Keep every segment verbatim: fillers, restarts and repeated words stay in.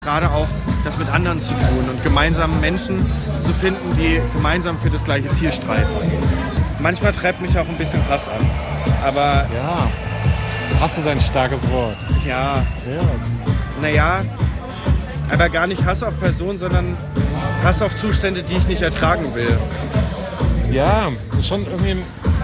gerade auch das mit anderen zu tun und gemeinsam Menschen zu finden, die gemeinsam für das gleiche Ziel streiten. Manchmal treibt mich auch ein bisschen Hass an, aber... Ja, Hass ist ein starkes Wort. Ja, Ja. naja, aber gar nicht Hass auf Personen, sondern Hass auf Zustände, die ich nicht ertragen will. Ja, ist schon irgendwie...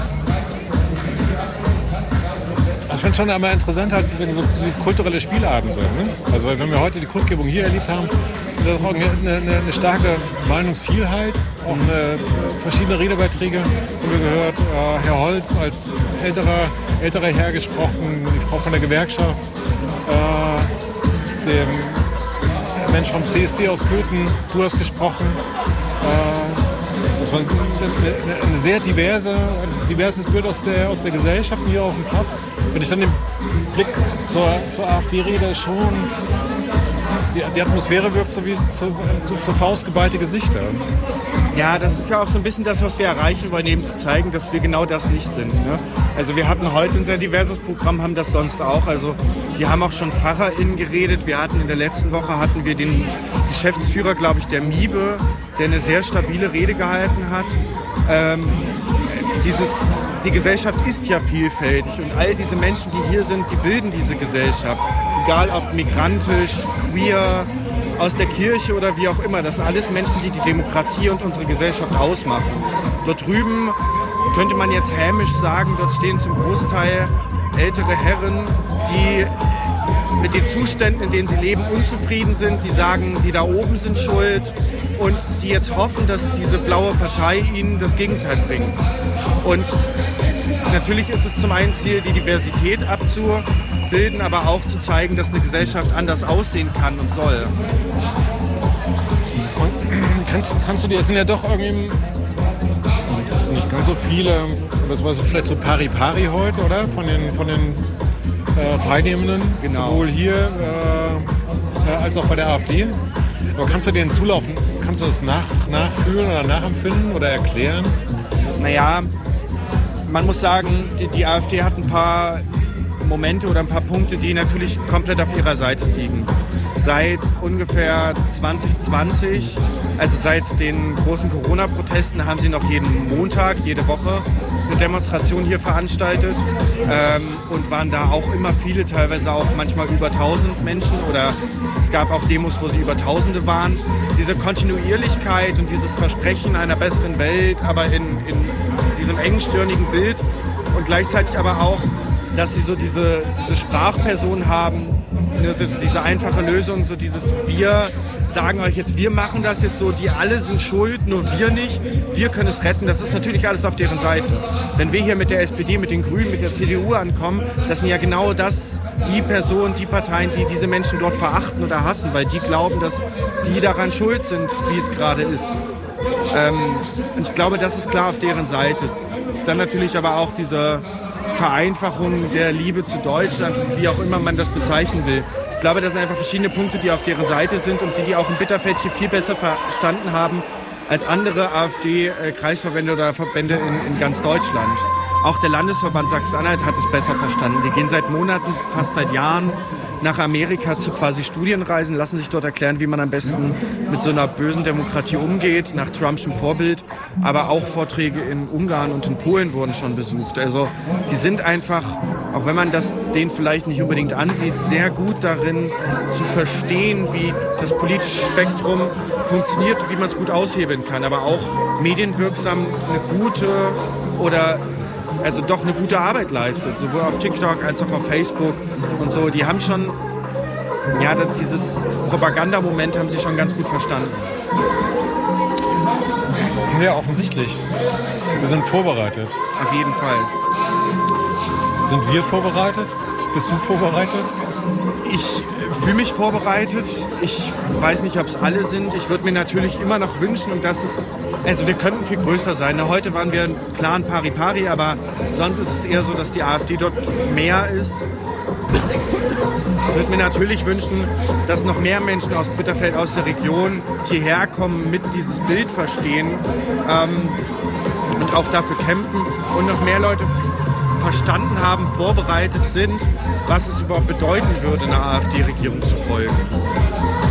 Ich finde schon aber interessant, halt so die kulturelle Spielabend. So, ne? Also wenn wir heute die Kundgebung hier erlebt haben, ist das auch eine, eine, eine starke Meinungsvielfalt, auch eine, verschiedene Redebeiträge haben wir gehört. Äh, Herr Holz als älterer, älterer Herr gesprochen, die Frau von der Gewerkschaft, äh, dem Mensch vom C S D aus Köthen, du hast gesprochen. Äh, das war ein, ein sehr diverse, ein diverses Bild aus der, aus der Gesellschaft hier auf dem Platz. Wenn ich dann den Blick zur, zur AfD-Rede schon, die, die Atmosphäre wirkt so wie zu, zu, zur Faust geballte Gesichter. Ja, das ist ja auch so ein bisschen das, was wir erreichen wollen, eben zu zeigen, dass wir genau das nicht sind. Ne? Also wir hatten heute ein sehr diverses Programm, haben das sonst auch. Also wir haben auch schon PfarrerInnen geredet. Wir hatten in der letzten Woche hatten wir den Geschäftsführer, glaube ich, der MIBE, der eine sehr stabile Rede gehalten hat. Ähm, dieses, die Gesellschaft ist ja vielfältig und all diese Menschen, die hier sind, die bilden diese Gesellschaft. Egal ob migrantisch, queer, aus der Kirche oder wie auch immer. Das sind alles Menschen, die die Demokratie und unsere Gesellschaft ausmachen. Dort drüben könnte man jetzt hämisch sagen, dort stehen zum Großteil ältere Herren, die mit den Zuständen, in denen sie leben, unzufrieden sind, die sagen, die da oben sind schuld und die jetzt hoffen, dass diese blaue Partei ihnen das Gegenteil bringt. Und natürlich ist es zum einen Ziel, die Diversität abzubilden, aber auch zu zeigen, dass eine Gesellschaft anders aussehen kann und soll. Und kannst, kannst du dir, es sind ja doch irgendwie, das sind nicht ganz so viele, aber es war so vielleicht so pari-pari heute, oder? Von den, von den äh, Teilnehmenden, genau. Sowohl hier äh, äh, als auch bei der AfD. Aber kannst du denen zulaufen, kannst du das nach, nachfühlen oder nachempfinden oder erklären? Naja, man muss sagen, die, die AfD hat ein paar Momente oder ein paar Punkte, die natürlich komplett auf ihrer Seite liegen. Seit ungefähr zwanzig zwanzig, also seit den großen Corona-Protesten, haben sie noch jeden Montag, jede Woche eine Demonstration hier veranstaltet ähm, und waren da auch immer viele, teilweise auch manchmal über tausend Menschen oder es gab auch Demos, wo sie über Tausende waren. Diese Kontinuierlichkeit und dieses Versprechen einer besseren Welt, aber in, in diesem engstirnigen Bild und gleichzeitig aber auch, dass sie so diese, diese Sprachperson haben, ne, so diese einfache Lösung, so dieses wir sagen euch jetzt, wir machen das jetzt so, die alle sind schuld, nur wir nicht, wir können es retten, das ist natürlich alles auf deren Seite. Wenn wir hier mit der S P D, mit den Grünen, mit der C D U ankommen, das sind ja genau das, die Personen, die Parteien, die diese Menschen dort verachten oder hassen, weil die glauben, dass die daran schuld sind, wie es gerade ist. Ähm, und ich glaube, das ist klar auf deren Seite. Dann natürlich aber auch diese Vereinfachung der Liebe zu Deutschland und wie auch immer man das bezeichnen will. Ich glaube, das sind einfach verschiedene Punkte, die auf deren Seite sind und die die auch in Bitterfeld hier viel besser verstanden haben als andere AfD-Kreisverbände oder Verbände in, in ganz Deutschland. Auch der Landesverband Sachsen-Anhalt hat es besser verstanden. Die gehen seit Monaten, fast seit Jahren nach Amerika zu quasi Studienreisen, lassen sich dort erklären, wie man am besten mit so einer bösen Demokratie umgeht, nach Trumpschem Vorbild. Aber auch Vorträge in Ungarn und in Polen wurden schon besucht. Also die sind einfach, auch wenn man das denen vielleicht nicht unbedingt ansieht, sehr gut darin zu verstehen, wie das politische Spektrum funktioniert und wie man es gut aushebeln kann. Aber auch medienwirksam eine gute oder also doch eine gute Arbeit leistet, sowohl auf TikTok als auch auf Facebook und so. Die haben schon, ja, dieses Propagandamoment haben sie schon ganz gut verstanden. Ja, offensichtlich. Sie sind vorbereitet. Auf jeden Fall. Sind wir vorbereitet? Bist du vorbereitet? Ich fühle mich vorbereitet. Ich weiß nicht, ob es alle sind. Ich würde mir natürlich immer noch wünschen, und das ist, also wir könnten viel größer sein. Heute waren wir klar ein Pari-Pari, aber sonst ist es eher so, dass die AfD dort mehr ist. Ich würde mir natürlich wünschen, dass noch mehr Menschen aus Bitterfeld, aus der Region hierher kommen, mit dieses Bild verstehen ähm, und auch dafür kämpfen und noch mehr Leute verstanden haben, vorbereitet sind, was es überhaupt bedeuten würde, einer AfD-Regierung zu folgen.